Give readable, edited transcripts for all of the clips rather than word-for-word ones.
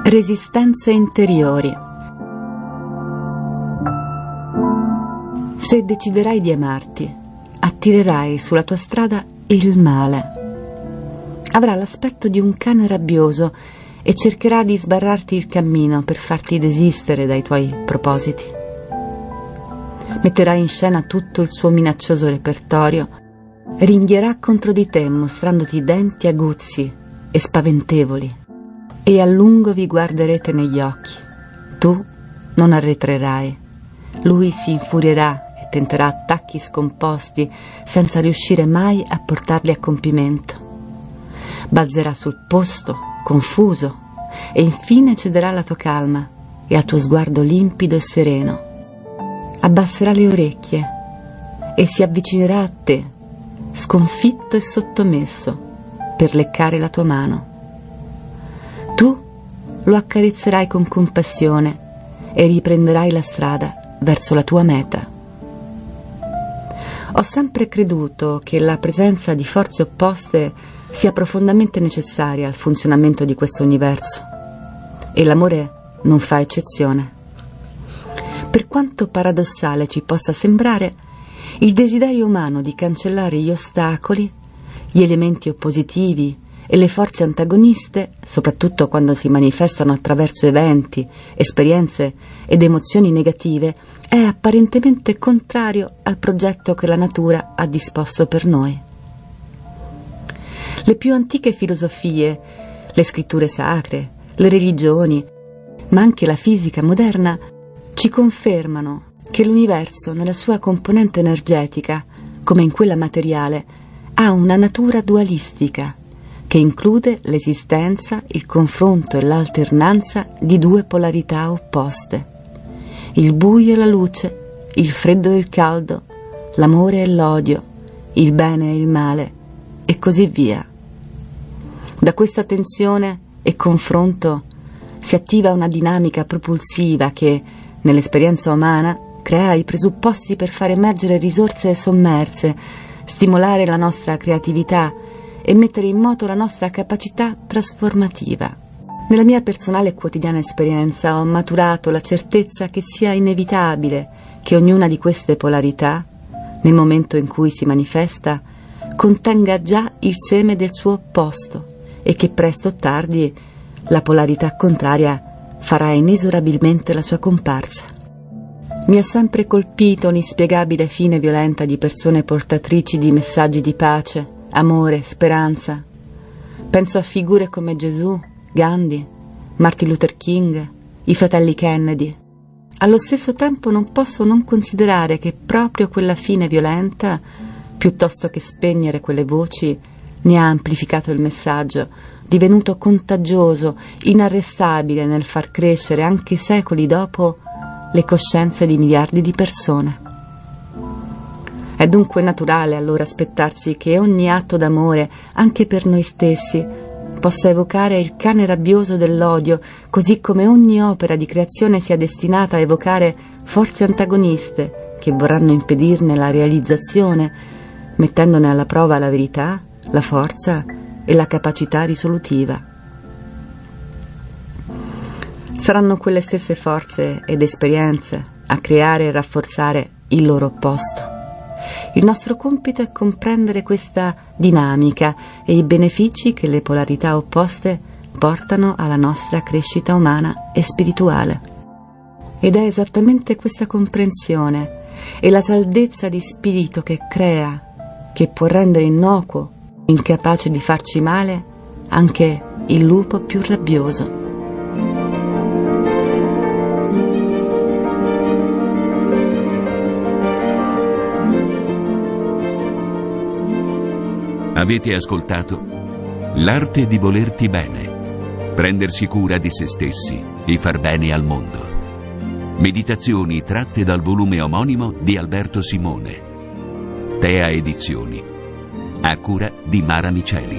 Resistenze interiori. Se deciderai di amarti, attirerai sulla tua strada il male. Avrà l'aspetto di un cane rabbioso e cercherà di sbarrarti il cammino per farti desistere dai tuoi propositi. Metterà in scena tutto il suo minaccioso repertorio, ringhierà contro di te mostrandoti denti aguzzi e spaventevoli, e a lungo vi guarderete negli occhi. Tu non arretrerai, lui si infurierà e tenterà attacchi scomposti senza riuscire mai a portarli a compimento. Balzerà sul posto, confuso, e infine cederà alla tua calma e al tuo sguardo limpido e sereno. Abbasserà le orecchie e si avvicinerà a te, sconfitto e sottomesso, per leccare la tua mano. Tu lo accarezzerai con compassione e riprenderai la strada verso la tua meta. Ho sempre creduto che la presenza di forze opposte sia profondamente necessaria al funzionamento di questo universo, e l'amore non fa eccezione. Per quanto paradossale ci possa sembrare, il desiderio umano di cancellare gli ostacoli, gli elementi oppositivi e le forze antagoniste, soprattutto quando si manifestano attraverso eventi, esperienze ed emozioni negative, è apparentemente contrario al progetto che la natura ha disposto per noi. Le più antiche filosofie, le scritture sacre, le religioni, ma anche la fisica moderna, ci confermano che l'universo, nella sua componente energetica, come in quella materiale, ha una natura dualistica, che include l'esistenza, il confronto e l'alternanza di due polarità opposte: il buio e la luce, il freddo e il caldo, l'amore e l'odio, il bene e il male, e così via. Da questa tensione e confronto si attiva una dinamica propulsiva che, nell'esperienza umana, crea i presupposti per far emergere risorse sommerse, stimolare la nostra creatività e mettere in moto la nostra capacità trasformativa. Nella mia personale e quotidiana esperienza ho maturato la certezza che sia inevitabile che ognuna di queste polarità, nel momento in cui si manifesta, contenga già il seme del suo opposto, e che presto o tardi la polarità contraria farà inesorabilmente la sua comparsa. Mi ha sempre colpito l'inspiegabile fine violenta di persone portatrici di messaggi di pace, amore, speranza. Penso a figure come Gesù, Gandhi, Martin Luther King, i fratelli Kennedy. Allo stesso tempo non posso non considerare che proprio quella fine violenta, piuttosto che spegnere quelle voci, ne ha amplificato il messaggio, divenuto contagioso, inarrestabile nel far crescere, anche secoli dopo, le coscienze di miliardi di persone. È dunque naturale allora aspettarsi che ogni atto d'amore, anche per noi stessi, possa evocare il cane rabbioso dell'odio, così come ogni opera di creazione sia destinata a evocare forze antagoniste che vorranno impedirne la realizzazione, mettendone alla prova la verità, la forza e la capacità risolutiva. Saranno quelle stesse forze ed esperienze a creare e rafforzare il loro opposto. Il nostro compito è comprendere questa dinamica e i benefici che le polarità opposte portano alla nostra crescita umana e spirituale. Ed è esattamente questa comprensione e la saldezza di spirito che crea, che può rendere innocuo, incapace di farci male, anche il lupo più rabbioso. Avete ascoltato L'arte di volerti bene, prendersi cura di se stessi e far bene al mondo. Meditazioni tratte dal volume omonimo di Alberto Simone. Tea Edizioni, a cura di Mara Miceli.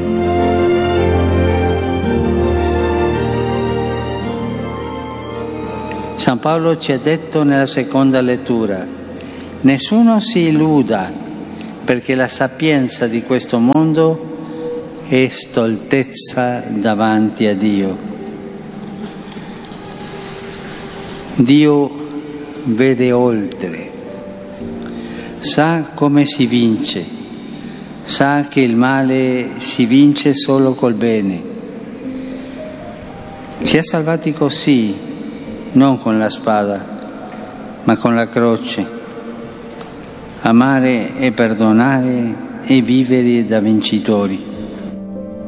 San Paolo ci ha detto nella seconda lettura: nessuno si illuda, perché la sapienza di questo mondo è stoltezza davanti a Dio. Dio vede oltre, sa come si vince, sa che il male si vince solo col bene. Ci ha salvati così, non con la spada, ma con la croce. Amare e perdonare e vivere da vincitori.